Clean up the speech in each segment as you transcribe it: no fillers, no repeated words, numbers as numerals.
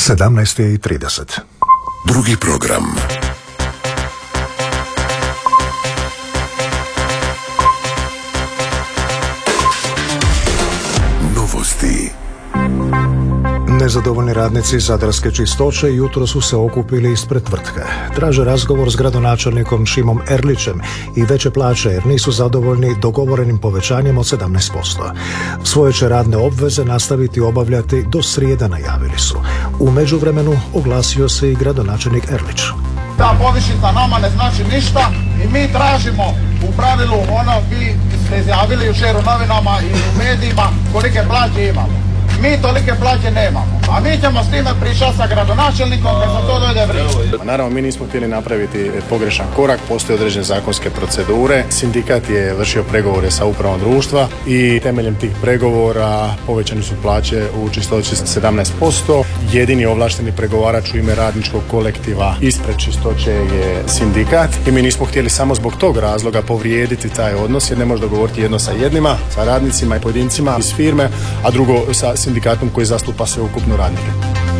17:30. Drugi program. Novosti. Nezadovoljni radnici Zadarske čistoće jutro su se okupili ispred tvrtke. Traže razgovor s gradonačelnikom Šimom Erlićem i veće plaće jer nisu zadovoljni dogovorenim povećanjem od 17%. Svoje će radne obveze nastaviti obavljati do srijede, najavili su. U međuvremenu oglasio se i gradonačelnik Erlić. Ta povišica nama ne znači ništa i mi tražimo u pravilu vi ste izjavili jučer u novinama i u medijima kolike plaće imamo. Mi tolike plaće nemamo, a mi ćemo s time pričati sa gradonačelnikom kad za to dojde vrijeme. Naravno, mi nismo htjeli napraviti pogrešan korak, postoje određene zakonske procedure. Sindikat je vršio pregovore sa upravom društva i temeljem tih pregovora povećane su plaće u čistoći 17%. Jedini ovlašteni pregovarač u ime radničkog kolektiva ispred čistoće je sindikat i mi nismo htjeli samo zbog tog razloga povrijediti taj odnos jer ne može dogovoriti jedno sa jednima, sa radnicima i pojedincima iz firme, a drugo sa sindikatom koji zastupa sveukupno radnike.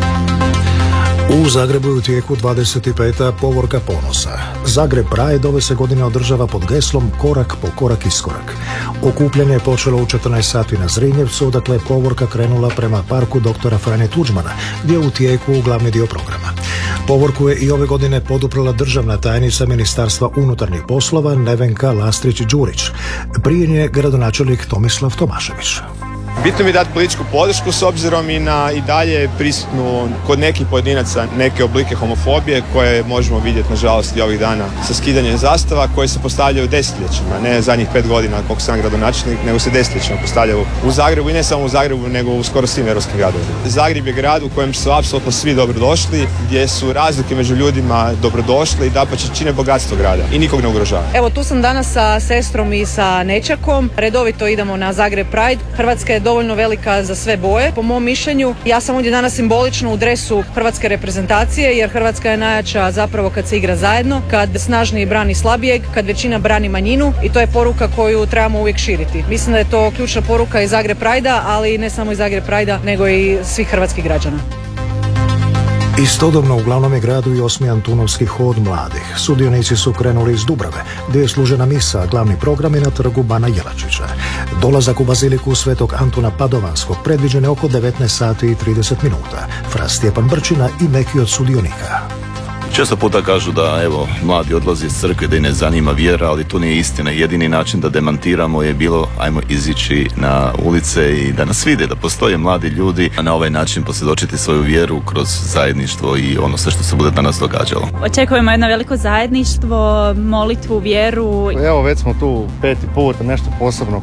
U Zagrebu je u tijeku 25. povorka ponosa. Zagreb Pride ove se godine održava pod geslom Korak po korak iskorak. Okupljanje je počelo u 14 sati na Zrinjevcu, dakle je povorka krenula prema parku doktora Franje Tuđmana, gdje je u tijeku glavni dio programa. Povorku je i ove godine poduprla državna tajnica Ministarstva unutarnjih poslova Nevenka Lastrić-Đurić. Prije nje gradonačelnik Tomislav Tomašević. Bitno mi je dati političku podršku s obzirom i na i dalje prisutnu kod nekih pojedinaca neke oblike homofobije koje možemo vidjeti nažalost i ovih dana sa skidanjem zastava koje se postavljaju desetljećima, ne zadnjih 5 godina koliko sam gradonačelnik, nego se desetljećima postavljaju u Zagrebu i ne samo u Zagrebu nego u skoro svim europskim gradovima. Zagreb je grad u kojem su apsolutno svi dobrodošli, gdje su razlike među ljudima dobrodošle i dapače čine bogatstvo grada i nikog ne ugrožava. Evo tu sam danas sa sestrom i sa nećakom, redovito idemo na Zagreb Pride. Hrvatska je dovoljno velika za sve boje. Po mom mišljenju, ja sam ovdje danas simbolično u dresu hrvatske reprezentacije, jer Hrvatska je najjača zapravo kad se igra zajedno, kad snažniji brani slabijeg, kad većina brani manjinu i to je poruka koju trebamo uvijek širiti. Mislim da je to ključna poruka iz Zagreb Pride-a, ali ne samo iz Zagreb Pride-a, nego i svih hrvatskih građana. Istodobno u glavnom gradu i 8. Antunovski hod mladih. Sudionici su krenuli iz Dubrave, gdje je služena misa, glavni program je na trgu Bana Jelačića. Dolazak u baziliku Svetog Antuna Padovanskog predviđen je oko 19 sati i 30 minuta. Fra Stjepan Brčina i neki od sudionika. Često puta kažu da mladi odlaze iz crkve, da ih ne zanima vjera, ali to nije istina. Jedini način da demantiramo je bilo ajmo izići na ulice i da nas vide, da postoje mladi ljudi, a na ovaj način posvjedočiti svoju vjeru kroz zajedništvo i ono sve što se bude danas događalo. Očekujemo jedno veliko zajedništvo, molitvu, vjeru. Evo već smo tu 5. put, nešto posebno.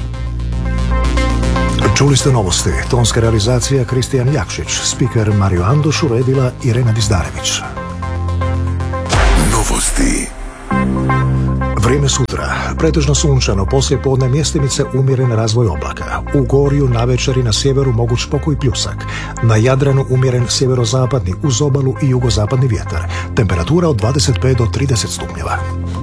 Čuli ste novosti. Tonska realizacija Kristijan Jakšić, spiker Mario Anduš, uredila Irena Dizdarević. Novosti. Vrijeme sutra. Pretežno sunčano, poslije podne mjestimice umjeren razvoj oblaka. U Gorju navečer i na sjeveru moguć pokoj pljusak. Na Jadranu umjeren sjeverozapadni uz obalu i jugozapadni vjetar. Temperatura od 25 do 30 stupnjeva.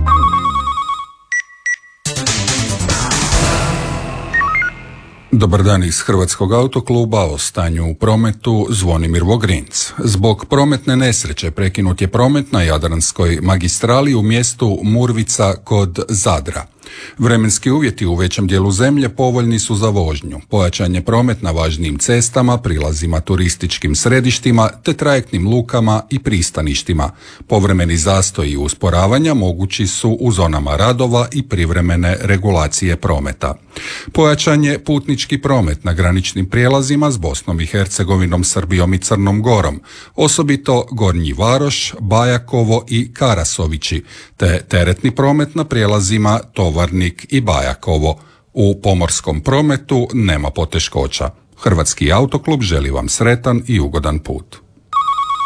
Dobar dan iz Hrvatskog autokluba, o stanju u prometu Zvonimir Vogrinc. Zbog prometne nesreće prekinut je promet na Jadranskoj magistrali u mjestu Murvica kod Zadra. Vremenski uvjeti u većem dijelu zemlje povoljni su za vožnju. Pojačan je promet na važnijim cestama, prilazima turističkim središtima te trajektnim lukama i pristaništima. Povremeni zastoji i usporavanja mogući su u zonama radova i privremene regulacije prometa. Pojačan je putnički promet na graničnim prijelazima s Bosnom i Hercegovinom, Srbijom i Crnom Gorom, osobito Gornji Varoš, Bajakovo i Karasovići, te teretni promet na prijelazima Tovarnik i Bajakovo. U pomorskom prometu nema poteškoća. Hrvatski autoklub želi vam sretan i ugodan put.